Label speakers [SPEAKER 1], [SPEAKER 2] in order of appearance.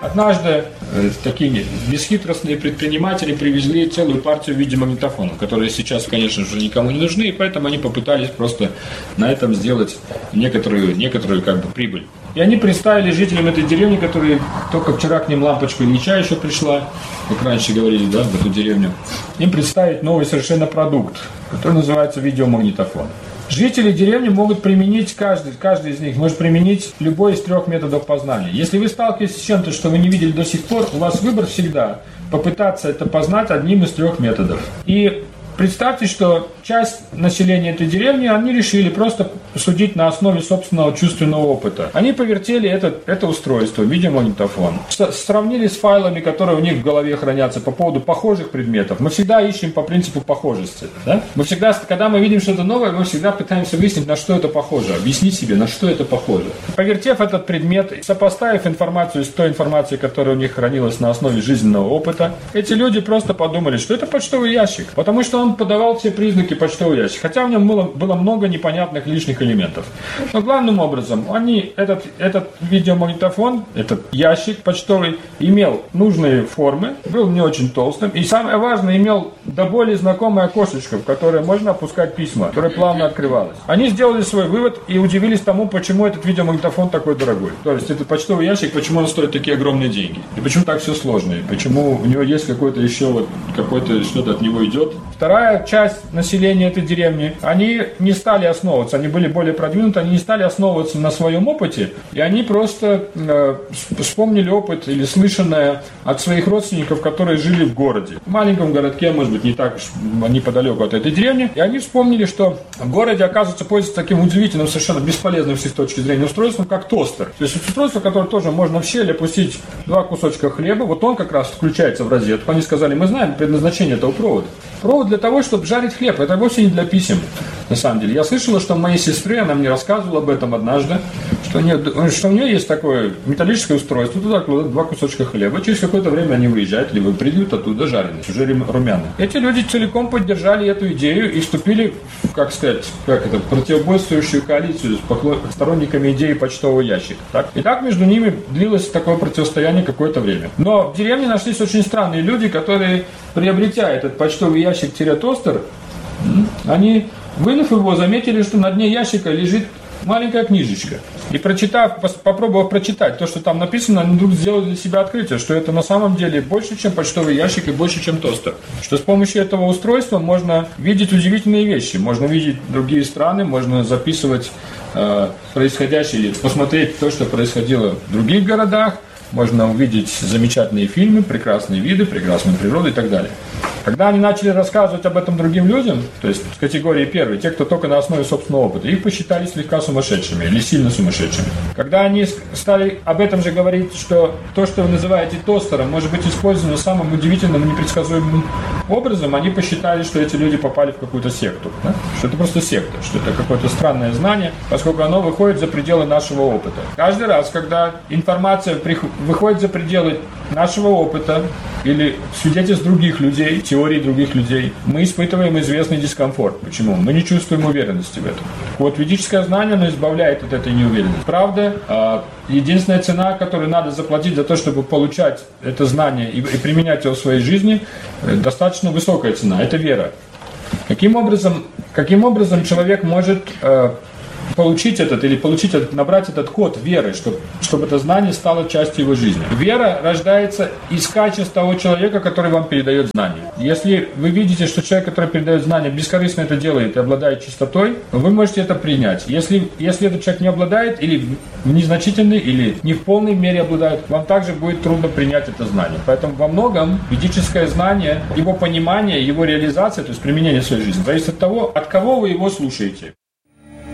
[SPEAKER 1] Однажды такие бесхитростные предприниматели привезли целую партию видеомагнитофонов, которые сейчас, конечно же, никому не нужны, и поэтому они попытались просто на этом сделать некоторую как бы прибыль. И они представили жителям этой деревни, которые только вчера к ним лампочка Ильича еще пришла, как раньше говорили, да, в эту деревню, им представить новый совершенно продукт, который называется видеомагнитофон. Жители деревни могут применить, каждый из них может применить любой из 3 методов познания. Если вы сталкиваетесь с чем-то, что вы не видели до сих пор, у вас выбор всегда попытаться это познать одним из 3 методов. И представьте, что часть населения этой деревни, они решили просто судить на основе собственного чувственного опыта. Они повертели это устройство, видеомагнитофон, сравнили с файлами, которые у них в голове хранятся по поводу похожих предметов. Мы всегда ищем по принципу похожести. Да? Когда мы видим что-то новое, мы всегда пытаемся выяснить, на что это похоже, объяснить себе, на что это похоже. Повертев этот предмет, сопоставив информацию с той информацией, которая у них хранилась на основе жизненного опыта, эти люди просто подумали, что это почтовый ящик, потому что он подавал все признаки почтового ящика, хотя в нем было много непонятных лишних элементов. Но главным образом, этот видеомагнитофон, этот ящик почтовый, имел нужные формы, был не очень толстым, и самое важное, имел до боли знакомое окошечко, в которое можно опускать письма, которое плавно открывалось. Они сделали свой вывод и удивились тому, почему этот видеомагнитофон такой дорогой. То есть этот почтовый ящик, почему он стоит такие огромные деньги, и почему так все сложно, и почему у него есть какой-то что-то от него идет. Вторая часть населения этой деревни, они не стали основываться, они были более продвинуты, они не стали основываться на своем опыте, и они просто вспомнили опыт или слышанное от своих родственников, которые жили в городе. В маленьком городке, может быть, не так неподалеку от этой деревни, и они вспомнили, что в городе, оказывается, пользуется таким удивительным, совершенно бесполезным с их точки зрения устройством, как тостер. То есть устройство, которое тоже можно в щель опустить 2 кусочка хлеба, вот он как раз включается в розетку. Они сказали, мы знаем предназначение этого провода. Провод для того, чтобы жарить хлеб. Это вовсе не для писем, на самом деле. Я слышала, что у моей сестры, она мне рассказывала об этом однажды, что у нее есть такое металлическое устройство, туда кладут 2 кусочка хлеба, через какое-то время они выезжают, либо придут оттуда жареные, уже румяные. Эти люди целиком поддержали эту идею и вступили в, противоборствующую коалицию с сторонниками идеи почтового ящика. Так? И так между ними длилось такое противостояние какое-то время. Но в деревне нашлись очень странные люди, которые, приобретя этот почтовый ящик-тостер, они, вынув его, заметили, что на дне ящика лежит маленькая книжечка. И попробовав прочитать то, что там написано, они вдруг сделали для себя открытие, что это на самом деле больше, чем почтовый ящик и больше, чем тостер. Что с помощью этого устройства можно видеть удивительные вещи. Можно видеть другие страны, можно записывать происходящее, или посмотреть то, что происходило в других городах. Можно увидеть замечательные фильмы, прекрасные виды, прекрасную природу и так далее. Когда они начали рассказывать об этом другим людям, то есть с категории первой, те, кто только на основе собственного опыта, их посчитали слегка сумасшедшими или сильно сумасшедшими. Когда они стали об этом же говорить, что то, что вы называете тостером, может быть использовано самым удивительным и непредсказуемым образом, они посчитали, что эти люди попали в какую-то секту. Да? Что это просто секта, что это какое-то странное знание, поскольку оно выходит за пределы нашего опыта. Каждый раз, когда информация выходит за пределы нашего опыта или свидетельств других людей, теорий других людей, мы испытываем известный дискомфорт. Почему? Мы не чувствуем уверенности в этом. Вот ведическое знание, оно избавляет от этой неуверенности. Правда, единственная цена, которую надо заплатить за то, чтобы получать это знание и применять его в своей жизни, достаточно высокая цена. Это вера. Каким образом человек может набрать этот код веры, чтобы это знание стало частью его жизни. Вера рождается из качеств того человека, который вам передает знания. Если вы видите, что человек, который передает знания, бескорыстно это делает и обладает чистотой, вы можете это принять. Если этот человек не обладает, или в незначительной, или не в полной мере обладает, вам также будет трудно принять это знание. Поэтому во многом ведическое знание, его понимание, его реализация, то есть применение в своей жизни, зависит от того, от кого вы его слушаете.